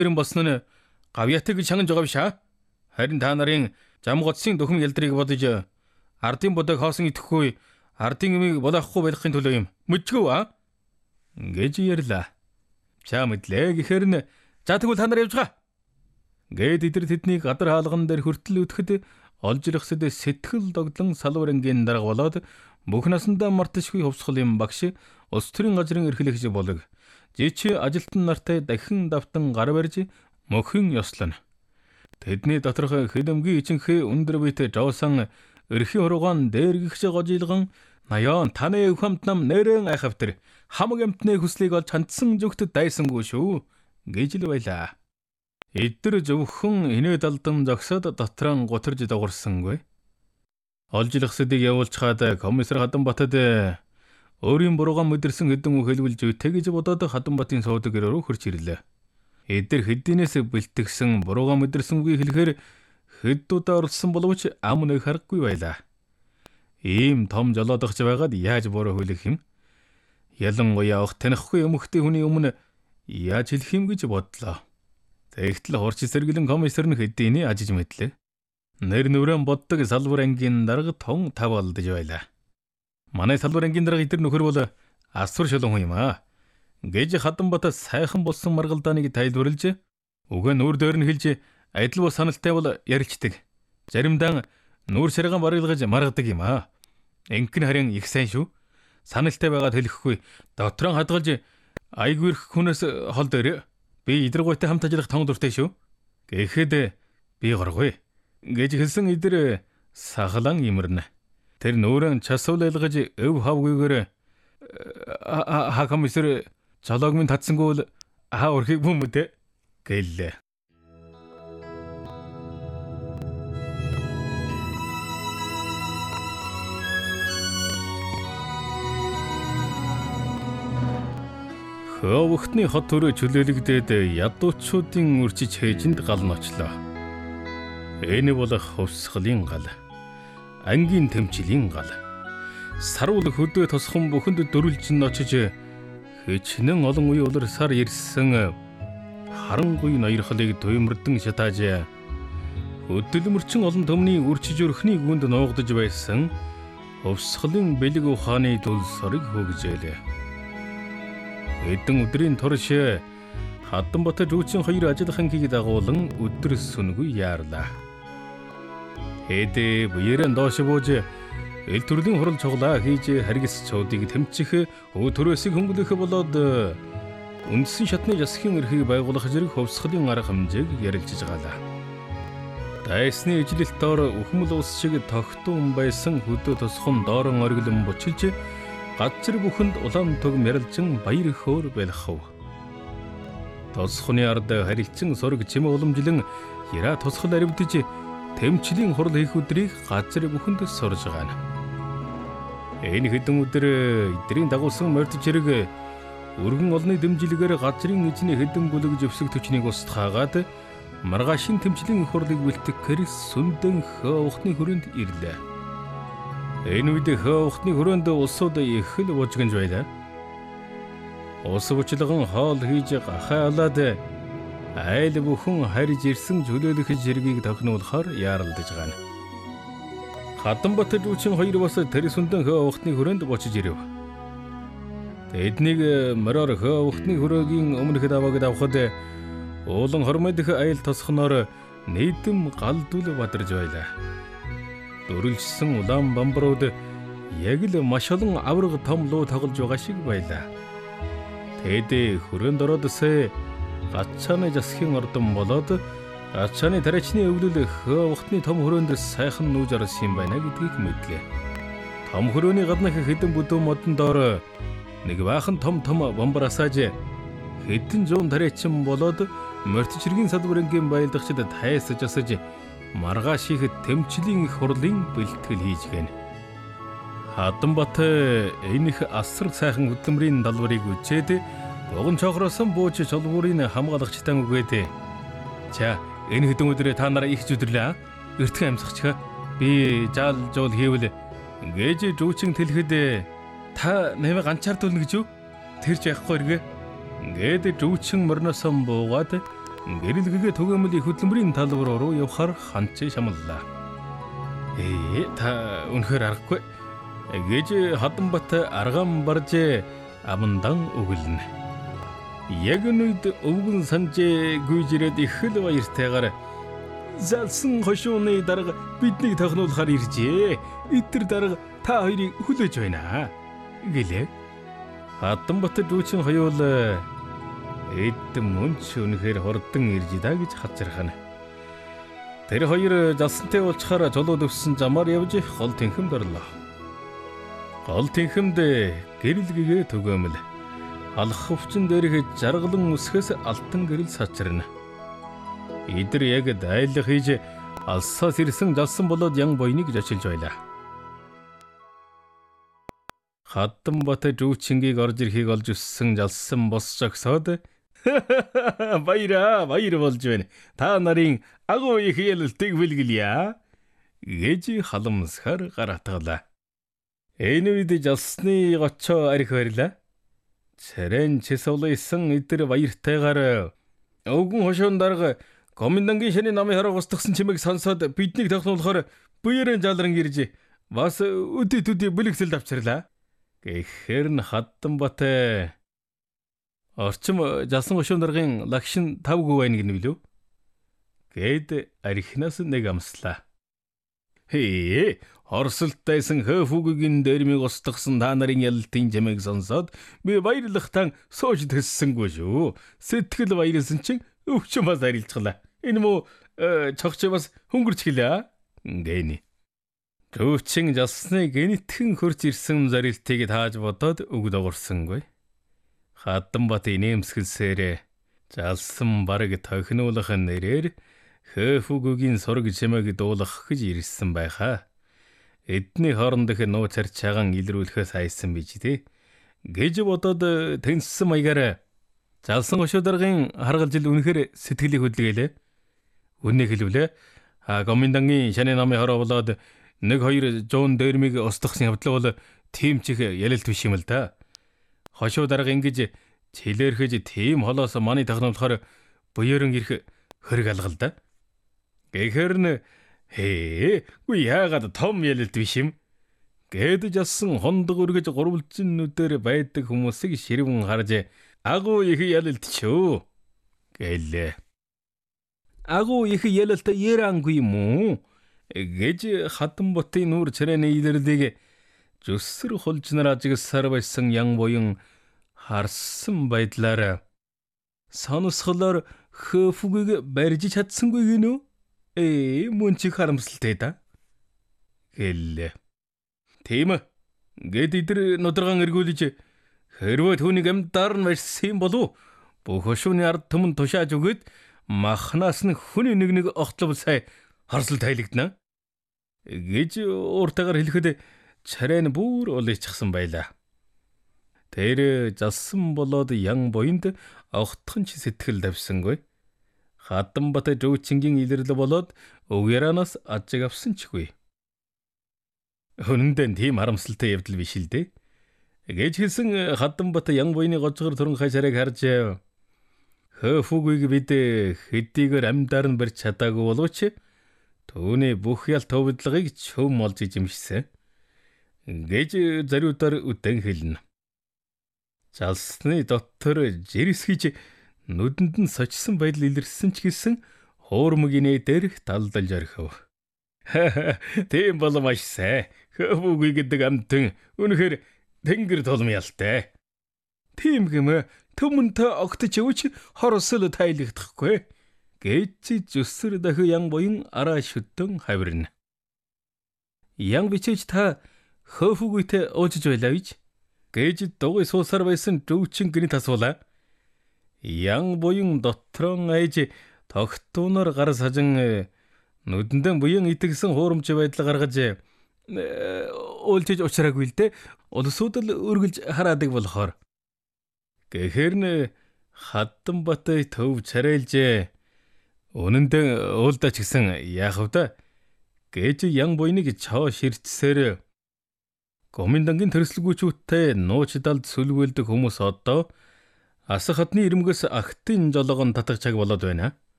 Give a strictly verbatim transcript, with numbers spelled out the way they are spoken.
Тэрэн босно нь гавьяатай гэж шангаж байгаа биш аа. Харин та нарын зам годсын дөхөм ялдрыг бодож ардын бодог хоосон идэхгүй ардын юмыг болоохгүй болохын төлөө юм. Мүжгөө аа гэж ярьлаа. Чаа мэдлээ гэхээр нь за тэгвэл та нар явж гаа. Гээд идэр тэднийг гадар хаалган дээр хүртэл үтгэхэд олж ирхсэд сэтгэл догдлон салуур ангийн дарга болоод бүх насандаа марташгүй хувьсгалын багш улс төрийн газрын эрхлэгч болог. Жичи ажилтан нартай дахин давтан гар барьж мөхөн ёслоно. Тэдний доторх хилэмгийн ичинхээ өндөр биетэй жоосон эрхийн хуруугаан дээргэгч гожилгон наяон таны өвхөмт нам нэрэн айхавтэр хамаг амтны хүслийг олж хандсан зүгт дайсангүй шүү гэж л байлаа. Эдгээр зөвхөн инээд алдан зогсоод дотрон гутарж дагуурсангүй. Олж илгсэдийг явуулчихад комиссар Хатанбатад өөрийн буруугаа мэдэрсэн хэдэн үг хэлүүлж үтэй гэж бодоод Хатанбатын суудаг рүү хурж ирлээ. Эдгээр хэдийнээс бэлтгэсэн буруугаа мэдэрсэн үгийг хэлэхээр хэд удаа оролцсон боловч ам нэг харахгүй байлаа. Ийм том жолоодогч байгаад яаж буруу хэлэх юм? Ялангуяа ох танихгүй эмэгтэй хүний өмнө яаж хэлэх юм гэж бодлоо. Тэгтэл хурц сэргэлэн комиссар нь хэдийнэ ажиж мэдлээ. Нэр нүрэн боддог салбар ангийн дарга тун тав алдж байлаа. Манай салбар ангийн дарга эдэр нөхөр бол асвар шулуун хүн юм аа. Гэж Хатанбат сайхан болсон маргалдааныг тайлбарлаж өгөө нүур дээр нь хэлж адил бус саналтай бол ярилцдаг. Заримдаа нүур шаргаан барилгаж маргадаг юм аа. Энхэн харин их сайн шүү. Саналтай байгаад хэлэхгүй дотрон хадгалж айгүй их хүнээс хол дээр би идэргуйтай хамт ажиллах том дуртай шүү. Гэхэд би горгүй гэж хэлсэн идэр сахалан имэрнэ. Тэр нүрэн часуул ялгаж өв хавгүйгээр ха комиссар жолоог минь татсангүй бол аа өрхийг бүмэдэ гэлээ. Хөвгтний хот төрөө чөлөөлөгдөөд ядуучуудын үрчиж хээжинд гал ночлоо. Энэ бол хувьсгалын гал. Ангийн тэмчлийн гал. Саруул хөдөө тосхон бүхэнд дөрүлж ночиж хичнээн олон үе уларсаар ирсэн харангуй ноёрхлыг туймардан шатааж хөдөлмөрчин олон төмний үрчиж өрхний гүнд нуугдж байсан хувьсгалын бэлэг ухааны тул сорыг хөгжөөлөө. Эдэн өдрийн турш Хатанбат жүүчин хоёр ажиллахангийг дагуулan өдөр сүнгүй яарлаа. Хэдэ буяран доош бууж эл төрлийн хурал цуглаа хийж харгис цуудыг тэмчих өтөрөөсийг хөнгөлөх болоод үндсэн шатны засгийн эрхийг байгуулах зэрэг хувьсгалын арга хэмжээг ярилцж байгаалаа. Дайсны ижлэлт доор өхмөл ус шиг тогтун байсан хөдөө тосхон доорон ориглон бочилж газар бүхэнд улаан туг мэрэлжин баяр хөөр байлхав. Тосхны ард харилцсан сураг чимээ уламжлан яра тосхол аривдж тэмчлийн хурал хийх өдрийг газар бүхэнд сурж байгаа. Энэ хэдэн өдөр эдрийн дагуулсан морьд чирэг өргөн олны дэмжлэгээр газрын эзний хэдэн бүлэг зөвсөг төчнийг устгаагаад маргаашийн тэмчлийн хурлыг бэлтгэхээр сүндэн хөвхтний хүрээнд ирлээ. Энэ үед хөвхтний хүрээнд улсууд их л бужигнж байлаа. Улс бүчлэгэн хоол хийж гахаалаад айл бүхэн харж ирсэн чөлөөлөх зэргийг тохинулахаар яаралдаж байгаа. Хатанбат жүүчин хоёр бас тэр сүндэн хөвхтний хүрээнд бочиж ирэв. Тэднийг мороор хөвхтний хүрээгийн өмнөх давааг давхад уулан хормойдох айл тосхноор нийтэм галдул бадарж байлаа. Дөрүлжсэн улаан бамбарууд яг л маш олон авраг том луу тоглож байгаа шиг байлаа. Тэд хүрээнд ороодсээ гацааны засгийн ордон болоод гацааны тариачны өвлөл хөвхтний том хүрээнд сайхан нүүж орсон юм байна гэдгийг мэдлээ. Том хүрээний гаднах хэдэн бүдүүн модон доор нэг баахан том том бамбар асааж хэдэн зуун тариачин болоод мортичргийн салбарынгийн баялдагчид тайсаж асаж маргааш их тэмчлийн хурлын бэлтгэл хийж гэнэ. Хатанбат энэх асар сайхан хөдөлмөрийн далварыг үчээд дуган цохросон бууч чолбуурын хамгаалагчтай үгээд за энэ хэдэн өдрөө та нараа их зүдэрлээ. Эртхэн амьсгачих. Би жаал жуул хийвэл гэж жүүчин тэлхэд та нэмээ ганчаардуулна гэж юу? Тэр ч яахгүй эргэ. Гээд жүүчин мөрнөөсөн буугаад Гэрэлгэгээ түгээмлийн хөдөлмөрийн талбар руу явхаар ханчээ шамллаа. Ээ та үнэхээр аргагүй. Гэж Хатанбат арган барж амандан өглөнө. Яг нүд өвгөн санжээ гүйж ирээд их л баяртайгаар залсан хошууны дарга биднийг тохнуулахаар иржээ. Итэр дарга та хоёрыг хүлээж байна гэлээ. Хатанбат дүүчин хоёул эд мөнч үнэхээр хурдан ирж даа гэж хацархана. Тэр хоёр залсантай уулзахаар жолоод өссөн замаар явж гол тэнхэмд орлоо. Гол тэнхэмд гэрэлгэгээ түгээмэл алах өвчин дээрх жаргалан үсгэс алтан гэрэл сачрна. Идэр яг дайлах хийж алсаас ирсэн залсан болоод ян буйныг жашилж байлаа. Хатанбат дүүчингийг орж ирэхийг олж өссөн залсан бос жогсоод баяра баяр болж байна. Та нарын агуу их ялалтыг бэлгэлье гэж халамсахаар гаратгалаа. Энэ үед жалсны гочоо арх барьлаа. Царэн чисолысан идэр баяртайгаар өвгөн хошуун дарга комендангийн шаны намын хороо устгасан чимээг сонсоод биднийг тохнуулахаар буярын жалран ирж бас өдөө төдий бүлэгсэлд авчирлаа. Гэхээр н Хатанбат орчим жалсан хошуун даргын лагшин тавгүй байна гэнэ билүү? Гэд архинаас нэг амслаа. Хээ, хорсолттайсан хөөфүгийн дэрмиг устгасан та нарын ялалтын жимээг сонсоод би баярлахтан сууж төссөнгүй шүү. Сэтгэл баярлсан чинь өвчин бас арилжглаа. Энэ муу цогч бас хөнгөрч гэлээ. Гэни. Төвчин жалсны гэнэтхэн хөрч ирсэн зарилтыг тааж бодоод үг дагуурсангүй. Хатанбат инээмсгэлсээр жалсан бараг тохинуулах нэрээр хөөфүгийн сураг чимээг дуулах гэж ирсэн байхаа. Эдний хоорондох нуу царчаагаан илрүүлэхээс айсан бич тий. Гэж бодоод тэнцсэн маягаар жалсан хошуу даргын харгалжил үнэхээр сэтгэлийг хөдлөглөө. Үннийг хэлвлээ. А комендангийн шаны намын хороо болоод нэг хоёр жуун дэрмиг устгасан явдал бол тийм чих ялалт биш юм л да. Хошуу дарга ингэж чилэрхэж тийм холоос маны тахнуулахаар буяран ирэх хөрг алгал да. Гэхэр н хээ үгүй яагаад том ялалт биш юм. Гэд жасан хондог өргөж гурвалжин нүдээр байдаг хүмүүсийг ширвэн харж агуу их ялалт чөө гэлээ. Агуу их ялалт ярангүй юм уу? Гэж Хатанбатын нүүр царайны илэрлийг зүсэр хулжнаар ажигсаар байсан ян буян харсан байдлаар соносхолоор хөөфүгийг барьж чадсангүй гинөө? Ээ мөн чи харамсалтай да. Гэлээ. Тийм ээ. Гэд идэр нудраган эргүүлж хэрвээ түүнийг амьдаар нь барьсан болов бүх хошууны ард түмэн тушааж өгöd махнаас нь хүний нэг нэг огтлол сай харсал тайлэгдэнэ гэж ууртайгаар хэлэхэд царай нь бүр улайчсан байлаа. Тэр жалсан болоод ян буйнд огтхон ч сэтгэл давсангүй. Хатанбат дүүчингийн илэрлэл болоод угяранаас ажиг авсан чгүй. Хөнөндөө тийм харамсалтай явдал биш л дээ. Гэж хэлсэн Хатанбат ян буйны гожгор түрэн хашарыг харж хөөфүгийг бид хэдийгээр амьдаар нь барьж чадаагүй боловч түүний бүх ял төвөдлөгийг чөм олж ижимшсэн. Гэж зариудаар үдэн хэлнэ. Жалсны дотор жирсгэж нүдэнд нь сочсон байдал илэрсэн ч гэсэн хуурмгийн дээр талдалж орхив. Тийм бол маш сайн. Хөөфүг гэдэг амтэн үнэхээр тэнгэр толмьялтай. Тийм гэмэ төмөнтэй огтч өвч хоросол тайлэгдэхгүй. Гэж зүсэр дахи ян буян араа шүтэн хавирна. Ян бичиж та хөөфүгүйтэй уужж байлаа гэж гэж дугуй суусаар байсан дүүчин гинт асуулаа. Ян буян дотрон айж тогтуунаар гар сажин нүдэндээ буян итгэсэн хуурамч байдал гаргаж уулжиж уучраагүй л дээ. Улсууд л өргөлж хараадаг болохоор. Гэхэр н Хатанбат төв царайлж үнэндээ уулдаач гэсэн яах вэ да? Гэж ян буйныг чоо ширчсээр комендангийн төрслгүүчүүдтэй нуучдалд сүлгүүлдэг хүмүүс одоо асах хатны ирмгээс ахтын жологон татгачааг болоод байна.